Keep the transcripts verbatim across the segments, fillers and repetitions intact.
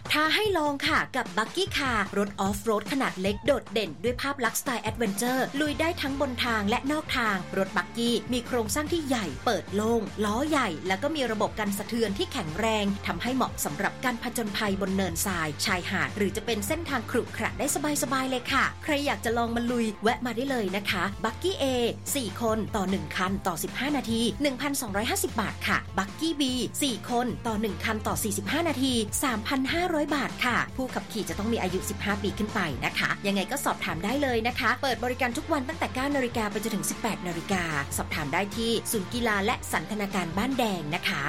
ท้าให้ลองค่ะกับบักกี้คาร์รถออฟโรดขนาดเล็กโดดเด่นด้วยภาพลักษณ์สไตล์แอดเวนเจอร์ลุยได้ทั้งบนทางและนอกทางรถบักกี้มีโครงสร้างที่ใหญ่เปิดโล่งล้อใหญ่แล้วก็มีระบบกันสะเทือนที่แข็งแรงทำให้เหมาะสำหรับการผจญภัยบนเนินทรายชายหาดหรือจะเป็นเส้นทางขรุขระได้สบายๆเลยค่ะใครอยากจะลองมาลุยแวะมาได้เลยนะคะบักกี้ A สี่คนต่อหนึ่งคันต่อสิบห้านาที หนึ่งพันสองร้อยห้าสิบบาทค่ะบักกี้ B สี่คนต่อหนึ่งคันต่อสี่สิบห้านาที สามพันห้าร้อยบาทค่ะผู้ขับขี่จะต้องมีอายุสิบห้าปีขึ้นไปนะคะยังไงก็สอบถามได้เลยนะคะเปิดบริการทุกวันตั้งแต่ เก้านาฬิกา ไปจนถึง สิบแปดนาฬิกาสอบถามได้ที่ศูนย์กีฬาและสันทนาการบ้านแดงนะคะ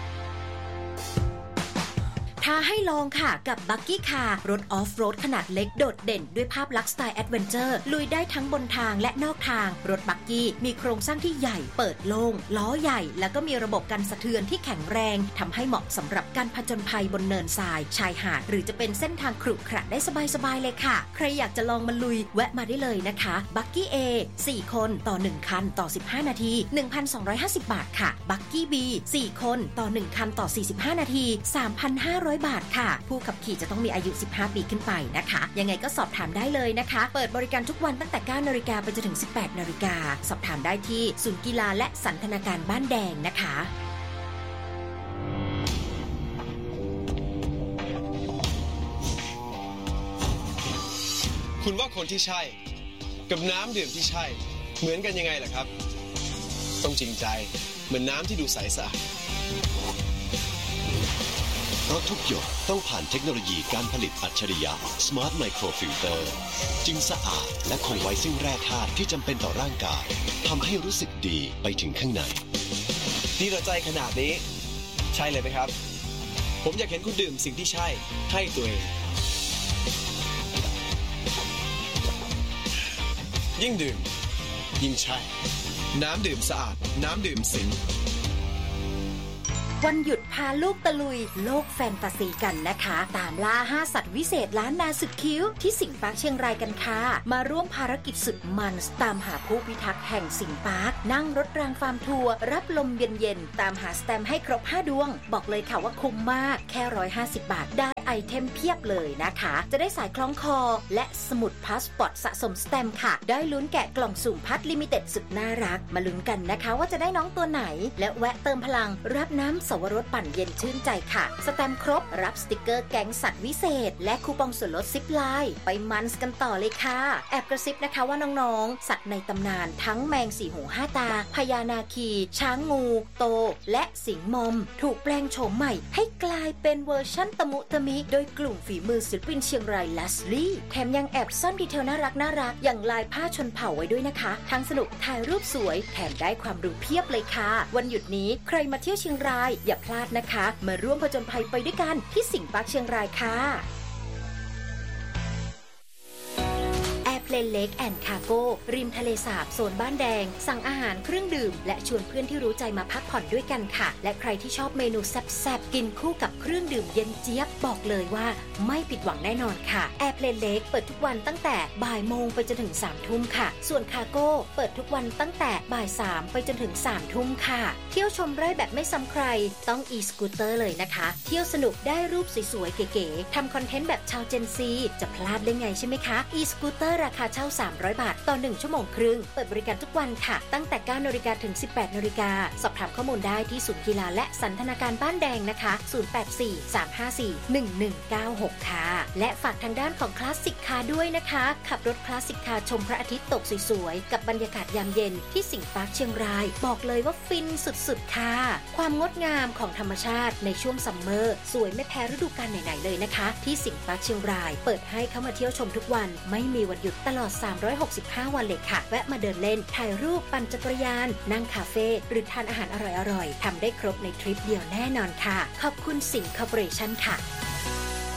ท้าให้ลองค่ะกับบักกี้คาร์รถออฟโรดขนาดเล็กโดดเด่นด้วยภาพลักษณ์สไตล์แอดเวนเจอร์ลุยได้ทั้งบนทางและนอกทางรถบักกี้มีโครงสร้างที่ใหญ่เปิดโล่งล้อใหญ่แล้วก็มีระบบกันสะเทือนที่แข็งแรงทำให้เหมาะสำหรับการผจญภัยบนเนินทรายชายหาดหรือจะเป็นเส้นทางขรุขระได้สบายๆเลยค่ะใครอยากจะลองมาลุยแวะมาได้เลยนะคะบักกี้ A สี่คนต่อหนึ่งคันต่อสิบห้านาที หนึ่งพันสองร้อยห้าสิบบาทค่ะบักกี้ B สี่คนต่อหนึ่งคันต่อสี่สิบห้านาที สามพันห้าร้อยบาทค่ะผู้ขับขี่จะต้องมีอายุสิบห้าปีขึ้นไปนะคะยังไงก็สอบถามได้เลยนะคะเปิดบริการทุกวันตั้งแต่ เก้านาฬิกา ไปจนถึง สิบแปดนาฬิกาสอบถามได้ที่ศูนย์กีฬาและสันทนาการบ้านแดงนะคะคุณว่าคนที่ใช่กับน้ำดื่มที่ใช่เหมือนกันยังไงล่ะครับต้องจริงใจเหมือนน้ำที่ดูใสสะอาดเพราะทุกหยดต้องผ่านเทคโนโลยีการผลิตอัจฉริยะ Smart Microfilter จึงสะอาดและคงไว้ซึ่งแร่ธาตุที่จำเป็นต่อร่างกายทำให้รู้สึกดีไปถึงข้างในนี่เราใจขนาดนี้ใช่เลยไหมครับผมอยากเห็นคุณดื่มสิ่งที่ใช่ให้ตัวเองยิ่งดื่มยิ่งใช่น้ำดื่มสะอาดน้ำดื่มสิงวันหยุดพาลูกตะลุยโลกแฟนตาซีกันนะคะตามล่าห้าสัตว์วิเศษล้านนาสุดคิ้วที่สิงห์ปาร์คเชียงรายกันค่ะมาร่วมภารกิจสุดมันตามหาผู้พิทักษ์แห่งสิงห์ปาร์คนั่งรถรางฟาร์มทัวร์รับลมเย็นๆตามหาสแตมป์ให้ครบห้าดวงบอกเลยค่ะว่าคุ้มมากแค่หนึ่งร้อยห้าสิบบาทได้ไอเทมเพียบเลยนะคะจะได้สายคล้องคอและสมุดพาสปอร์ตสะสมสแตมป์ค่ะได้ลุ้นแกะกล่องสุ่มพัดลิมิเต็ดสุดน่ารักมาลุ้นกันนะคะว่าจะได้น้องตัวไหนและแวะเติมพลังรับน้ำสวรสปั่นเย็นชื่นใจค่ะสแตมป์ครบรับสติกเกอร์แก๊งสัตว์วิเศษและคูปองส่วนลดซิปไลน์ไปมันส์กันต่อเลยค่ะแอบกระซิบนะคะว่าน้องๆสัตว์ในตำนานทั้งแมงสี่หูห้าตาพญานาคีช้างงูโตและสิงห์มอมถูกแปลงโฉมใหม่ให้กลายเป็นเวอร์ชั่นตะมุตะมิโดยกลุ่มฝีมือศิลปินเชียงรายลัสลี่แถมยังแอบซ่อนดีเทลน่ารักน่ารักอย่างลายผ้าชนเผ่าไว้ด้วยนะคะทั้งสนุกถ่ายรูปสวยแถมได้ความรู้เพียบเลยค่ะวันหยุดนี้ใครมาเที่ยวเชียงรายอย่าพลาดนะคะมาร่วมผจญภัยไปด้วยกันที่สิงห์ปาร์คเชียงรายค่ะเลนเล็กแอนด์คาร์โก้ริมทะเลสาบโซนบ้านแดงสั่งอาหารเครื่องดื่มและชวนเพื่อนที่รู้ใจมาพักผ่อนด้วยกันค่ะและใครที่ชอบเมนูแซ่บๆกินคู่กับเครื่องดื่มเย็นเจี๊ยบบอกเลยว่าไม่ผิดหวังแน่นอนค่ะแอร์เพลนเล็กเปิดทุกวันตั้งแต่บ่ายโมงไปจนถึงสามทุ่มค่ะส่วนคาร์โก้เปิดทุกวันตั้งแต่บ่ายสามไปจนถึงสามทุ่มค่ะเที่ยวชมไร่แบบไม่ซ้ำใครต้อง e-scooter เลยนะคะเที่ยวสนุกได้รูปสวยๆเก๋ๆทำคอนเทนต์แบบชาวเจนซีจะพลาดได้ไงใช่ไหมคะ e-scooter ราคาเช่าสามร้อยบาทต่อหนึ่งชั่วโมงครึ่งเปิดบริการทุกวันค่ะตั้งแต่ เก้านาฬิกา ถึง สิบแปดนาฬิกาสอบถามข้อมูลได้ที่ศูนย์กีฬาและสันทนาการบ้านแดงนะคะศูนย์ แปด สี่ สาม ห้า สี่ หนึ่ง หนึ่ง เก้า หกค่ะและฝากทางด้านของคลาสสิกคาร์ด้วยนะคะขับรถคลาสสิกคาร์ชมพระอาทิตย์ตกสวยๆกับบรรยากาศยามเย็นที่สิงห์ปาร์คเชียงรายบอกเลยว่าฟินสุดๆค่ะความงดงามของธรรมชาติในช่วงซัมเมอร์สวยไม่แพ้ฤดูกาลไหนๆเลยนะคะที่สิงห์ปาร์คเชียงรายเปิดให้เข้ามาเที่ยวชมทุกวันไม่มีวันหยุดตลอดสามร้อยหกสิบห้าวันเลยค่ะแวะมาเดินเล่นถ่ายรูปปั่นจักรยานนั่งคาเฟ่หรือทานอาหารอร่อยๆทำได้ครบในทริปเดียวแน่นอนค่ะขอบคุณสิงห์คอร์ปอเรชั่นค่ะ